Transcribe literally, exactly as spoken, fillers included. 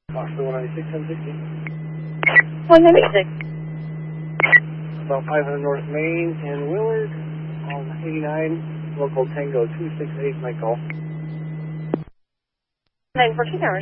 Foxtrot one ninety-six, ten sixty. one ninety-six. About five hundred North Main in Willard, on eighty-nine, local Tango two six eight, my call. nine fourteen hours.